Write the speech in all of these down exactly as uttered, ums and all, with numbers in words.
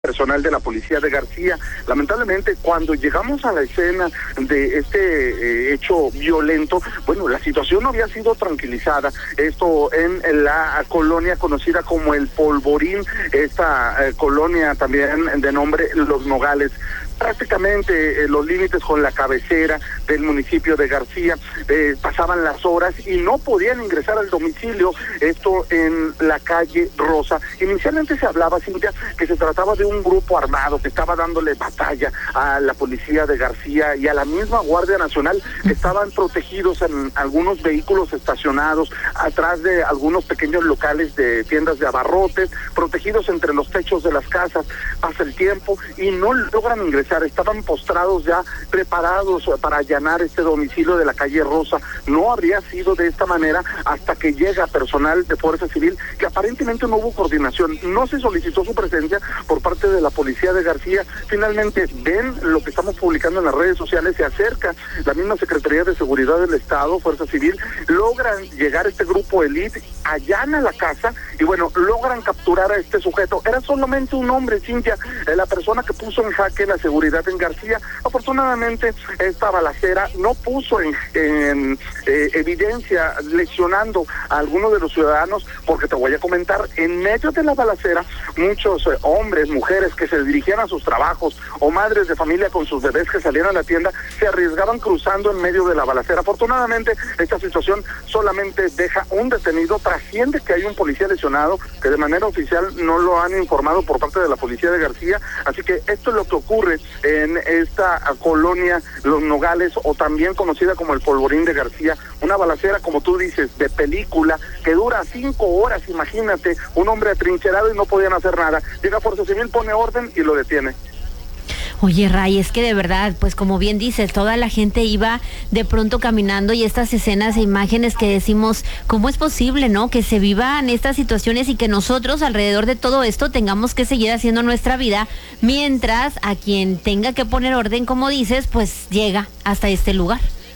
personal de la policía de García. Lamentablemente, cuando llegamos a la escena de este eh, hecho violento, bueno, la situación no había sido tranquilizada. Esto en, en la colonia conocida como El Polvorín, esta eh, colonia también de nombre Los Nogales. Prácticamente eh, los límites con la cabecera del municipio de García, eh, pasaban las horas y no podían ingresar al domicilio, esto en la calle Rosa. Inicialmente se hablaba, Cintia, que se trataba de un grupo armado que estaba dándole batalla a la policía de García y a la misma Guardia Nacional, que estaban protegidos en algunos vehículos estacionados atrás de algunos pequeños locales de tiendas de abarrotes, protegidos entre los techos de las casas. Pasa el tiempo y no logran ingresar. Estaban postrados ya, preparados para allanar este domicilio de la calle Rosa. No habría sido de esta manera hasta que llega personal de Fuerza Civil, que aparentemente no hubo coordinación, no se solicitó su presencia por parte de la policía de García. Finalmente ven lo que estamos publicando en las redes sociales, se acerca la misma Secretaría de Seguridad del Estado, Fuerza Civil, logran llegar este grupo élite, allana la casa y bueno, logran capturar a este sujeto. Era solamente un hombre, Cintia, la persona que puso en jaque la seguridad en García. Afortunadamente esta balacera no puso en, en eh, evidencia lesionando a algunos de los ciudadanos, porque te voy a comentar, en medio de la balacera muchos eh, hombres, mujeres que se dirigían a sus trabajos o madres de familia con sus bebés que salían a la tienda se arriesgaban cruzando en medio de la balacera. Afortunadamente esta situación solamente deja un detenido, trasciende que hay un policía lesionado que de manera oficial no lo han informado por parte de la policía de García, así que esto es lo que ocurre en esta colonia Los Nogales, o también conocida como El Polvorín de García. Una balacera, como tú dices, de película, que dura cinco horas, imagínate, un hombre atrincherado y no podían hacer nada. Llega Fuerza Civil, pone orden y lo detiene. Oye, Ray, es que de verdad, pues como bien dices, toda la gente iba de pronto caminando y estas escenas e imágenes que decimos, ¿cómo es posible, no? Que se vivan estas situaciones y que nosotros alrededor de todo esto tengamos que seguir haciendo nuestra vida, mientras a quien tenga que poner orden, como dices, pues llega hasta este lugar.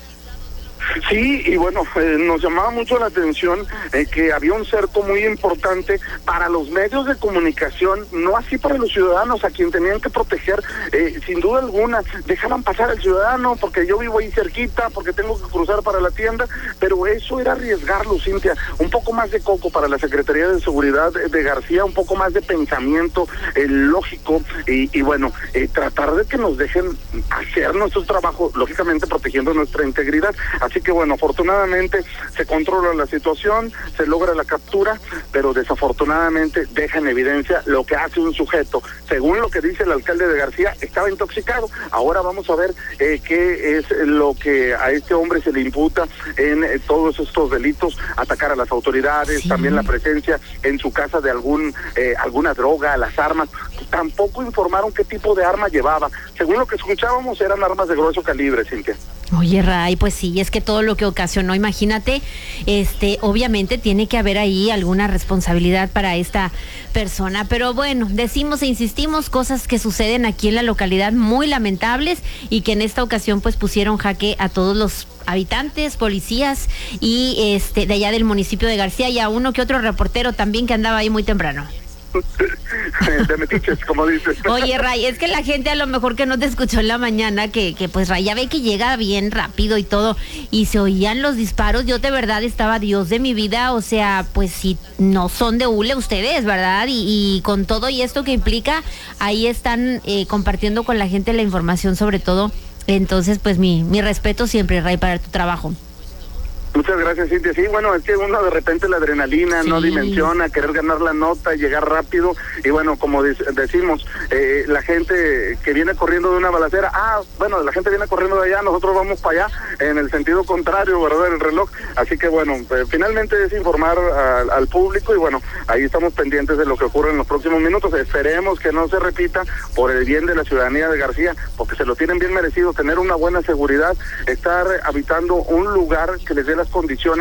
Sí, y bueno, eh, nos llamaba mucho la atención eh, que había un cerco muy importante para los medios de comunicación, no así para los ciudadanos a quien tenían que proteger, eh, sin duda alguna. Dejaban pasar al ciudadano porque yo vivo ahí cerquita, porque tengo que cruzar para la tienda, pero eso era arriesgarlo, Cintia. Un poco más de coco para la Secretaría de Seguridad de García, un poco más de pensamiento eh, lógico y, y bueno, eh, tratar de que nos dejen hacer nuestro trabajo, lógicamente protegiendo nuestra integridad. Así que bueno, afortunadamente se controla la situación, se logra la captura, pero desafortunadamente deja en evidencia lo que hace un sujeto. Según lo que dice el alcalde de García, estaba intoxicado. Ahora vamos a ver eh, qué es lo que a este hombre se le imputa en eh, todos estos delitos: atacar a las autoridades, sí. También la presencia en su casa de algún eh, alguna droga, las armas. Tampoco informaron qué tipo de arma llevaba. Según lo que escuchábamos, eran armas de grueso calibre, Cintia. Oye, Ray, pues sí, es que todo lo que ocasionó, imagínate, este, obviamente tiene que haber ahí alguna responsabilidad para esta persona, pero bueno, decimos e insistimos, cosas que suceden aquí en la localidad muy lamentables y que en esta ocasión pues pusieron jaque a todos los habitantes, policías y este de allá del municipio de García, y a uno que otro reportero también que andaba ahí muy temprano. De metiches, como dices. Oye, Ray, es que la gente a lo mejor que no te escuchó en la mañana, que, que pues Ray ya ve que llega bien rápido y todo, y se oían los disparos. Yo de verdad estaba, Dios de mi vida, o sea, pues si no son de hule ustedes, ¿verdad? Y, y con todo y esto que implica, ahí están eh, compartiendo con la gente la información sobre todo. Entonces, pues mi, mi respeto siempre, Ray, para tu trabajo. Muchas gracias, Cintia. Sí, bueno, es que uno de repente la adrenalina sí. no dimensiona, querer ganar la nota, llegar rápido, y bueno, como de- decimos, eh, la gente que viene corriendo de una balacera, ah, bueno, la gente viene corriendo de allá, nosotros vamos para allá, en el sentido contrario, ¿verdad?, el reloj. Así que bueno, eh, finalmente es informar a, al público, y bueno, ahí estamos pendientes de lo que ocurre en los próximos minutos. Esperemos que no se repita por el bien de la ciudadanía de García, porque se lo tienen bien merecido, tener una buena seguridad, estar habitando un lugar que les dé la condiciones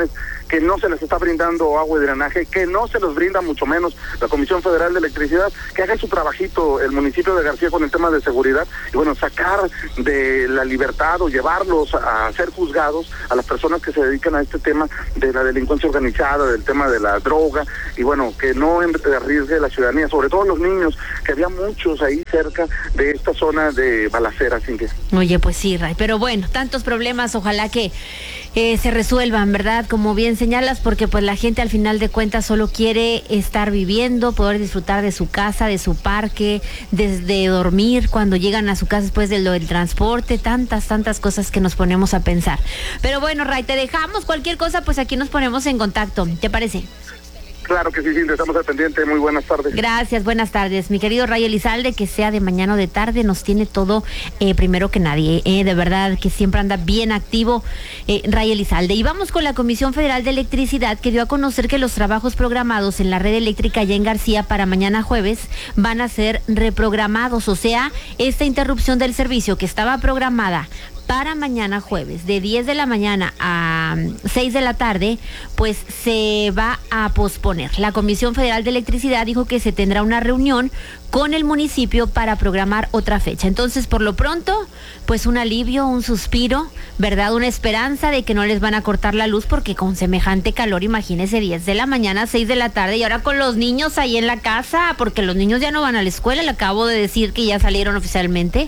que no se les está brindando agua y drenaje, que no se los brinda mucho menos la Comisión Federal de Electricidad, que haga su trabajito el municipio de García con el tema de seguridad y bueno, sacar de la libertad o llevarlos a ser juzgados a las personas que se dedican a este tema de la delincuencia organizada, del tema de la droga y bueno, que no arriesgue la ciudadanía, sobre todo los niños, que había muchos ahí cerca de esta zona de balacera. Cintia. Oye, pues sí, Ray, pero bueno, tantos problemas, ojalá que eh, se resuelvan, ¿verdad? Como bien señalas, porque pues la gente al final de cuentas solo quiere estar viviendo, poder disfrutar de su casa, de su parque, desde dormir cuando llegan a su casa después de lo del transporte, tantas, tantas cosas que nos ponemos a pensar. Pero bueno, Ray, te dejamos, cualquier cosa, pues aquí nos ponemos en contacto, ¿te parece? Claro que sí, sí, estamos al pendiente. Muy buenas tardes. Gracias, buenas tardes. Mi querido Ray Elizalde, que sea de mañana o de tarde, nos tiene todo eh, primero que nadie. Eh, de verdad que siempre anda bien activo eh, Ray Elizalde. Y vamos con la Comisión Federal de Electricidad, que dio a conocer que los trabajos programados en la red eléctrica allá en García para mañana jueves van a ser reprogramados. O sea, esta interrupción del servicio que estaba programada para mañana jueves, de diez de la mañana a seis de la tarde, pues se va a posponer. La Comisión Federal de Electricidad dijo que se tendrá una reunión con el municipio para programar otra fecha. Entonces, por lo pronto, pues un alivio, un suspiro, ¿verdad? Una esperanza de que no les van a cortar la luz, porque con semejante calor, imagínese, diez de la mañana a seis de la tarde, y ahora con los niños ahí en la casa, porque los niños ya no van a la escuela, le acabo de decir que ya salieron oficialmente.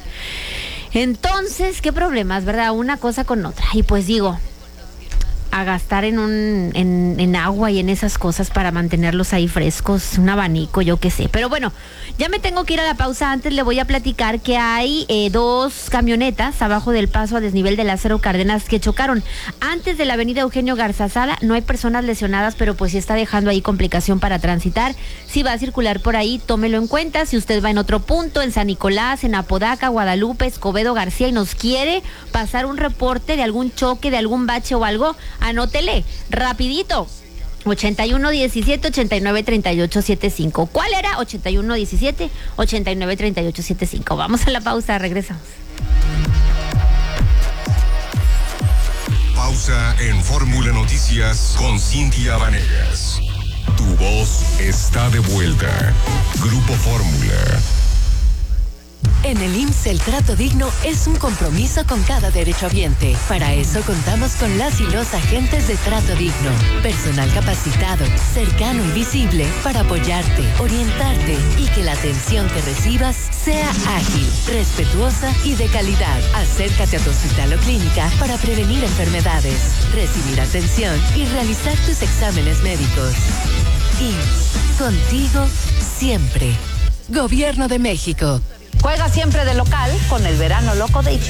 Entonces, qué problemas, ¿verdad? Una cosa con otra. Y pues digo, a gastar en un en, en agua y en esas cosas para mantenerlos ahí frescos, un abanico, yo qué sé. Pero bueno, ya me tengo que ir a la pausa. Antes le voy a platicar que hay eh, dos camionetas abajo del paso a desnivel de Lázaro Cárdenas que chocaron antes de la avenida Eugenio Garzazada. No hay personas lesionadas, pero pues sí está dejando ahí complicación para transitar. Si va a circular por ahí, tómelo en cuenta. Si usted va en otro punto, en San Nicolás, en Apodaca, Guadalupe, Escobedo, García, y nos quiere pasar un reporte de algún choque, de algún bache o algo, anótele, rapidito. ochenta y uno diecisiete, ochenta y nueve treinta y ocho setenta y cinco. ¿Cuál era? ochenta y uno diecisiete, ochenta y nueve treinta y ocho setenta y cinco. Vamos a la pausa, regresamos. Pausa en Fórmula Noticias con Cintia Vanegas. Tu voz está de vuelta. Grupo Fórmula. En el I M S S el trato digno es un compromiso con cada derechohabiente. Para eso contamos con las y los agentes de trato digno. Personal capacitado, cercano y visible para apoyarte, orientarte y que la atención que recibas sea ágil, respetuosa y de calidad. Acércate a tu hospital o clínica para prevenir enfermedades, recibir atención y realizar tus exámenes médicos. I M S S, contigo siempre. Gobierno de México. Juega siempre de local con el verano loco de